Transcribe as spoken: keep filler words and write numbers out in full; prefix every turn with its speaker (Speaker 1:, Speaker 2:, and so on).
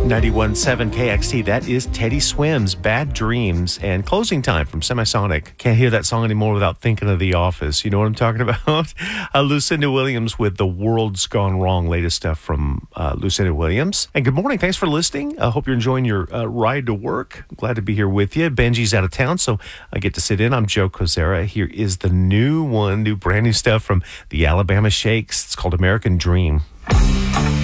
Speaker 1: ninety-one point seven K X T. That is Teddy Swims, Bad Dreams, and Closing Time from Semisonic. Can't hear that song anymore without thinking of The Office. You know what I'm talking about? Uh, Lucinda Williams with The World's Gone Wrong. Latest stuff from uh, Lucinda Williams. And good morning. Thanks for listening. I hope you're enjoying your uh, ride to work. Glad to be here with you. Benji's out of town, so I get to sit in. I'm Joe Kozera. Here is the new one, new brand new stuff from the Alabama Shakes. It's called American Dream.